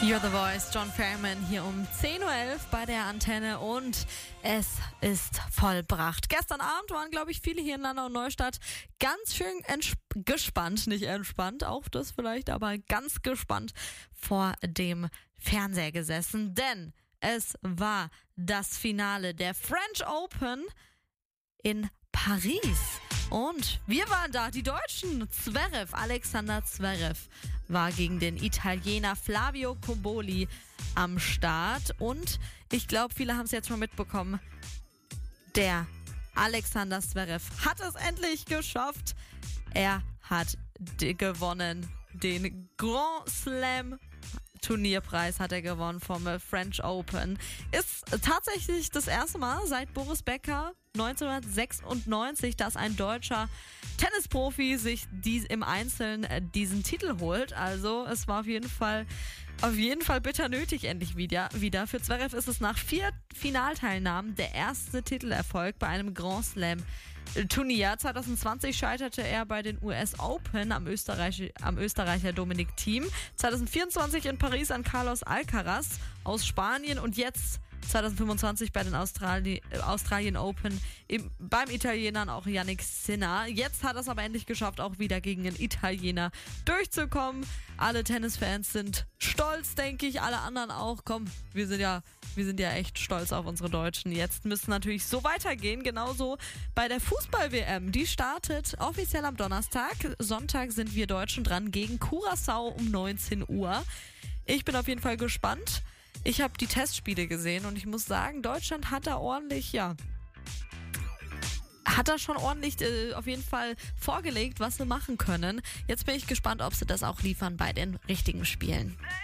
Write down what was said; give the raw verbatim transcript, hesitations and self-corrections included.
You're the Voice, John Fairman hier um zehn Uhr elf bei der Antenne und es ist vollbracht. Gestern Abend waren, glaube ich, viele hier in Landau und Neustadt ganz schön gespannt, nicht entspannt, auch das vielleicht, aber ganz gespannt vor dem Fernseher gesessen, denn es war das Finale der French Open in Paris. Und wir waren da, die Deutschen. Zverev, Alexander Zverev war gegen den Italiener Flavio Cobolli am Start. Und ich glaube, viele haben es jetzt schon mitbekommen. Der Alexander Zverev hat es endlich geschafft. Er hat d- gewonnen. Den Grand Slam Turnierpreis hat er gewonnen vom French Open. Ist tatsächlich das erste Mal seit Boris Becker neunzehnhundertsechsundneunzig, dass ein deutscher Tennisprofi sich dies im Einzelnen diesen Titel holt. Also es war auf jeden Fall auf jeden Fall bitter nötig endlich wieder. wieder. Für Zverev ist es nach vier Finalteilnahmen der erste Titelerfolg bei einem Grand Slam Turnier. zwanzig zwanzig scheiterte er bei den U S Open am, Österreich, am Österreicher Dominic Thiem. zwanzig vierundzwanzig in Paris an Carlos Alcaraz aus Spanien und jetzt zwanzig fünfundzwanzig bei den Australi- Australian Open im, beim Italienern auch Jannik Sinner. Jetzt hat er es aber endlich geschafft, auch wieder gegen einen Italiener durchzukommen. Alle Tennisfans sind stolz, denke ich. Alle anderen auch. Komm, wir sind ja Wir sind ja echt stolz auf unsere Deutschen. Jetzt müsste natürlich so weitergehen. Genauso bei der Fußball-W M. Die startet offiziell am Donnerstag. Sonntag sind wir Deutschen dran gegen Curaçao um neunzehn Uhr. Ich bin auf jeden Fall gespannt. Ich habe die Testspiele gesehen und ich muss sagen, Deutschland hat da ordentlich, ja, hat da schon ordentlich äh, auf jeden Fall vorgelegt, was sie machen können. Jetzt bin ich gespannt, ob sie das auch liefern bei den richtigen Spielen.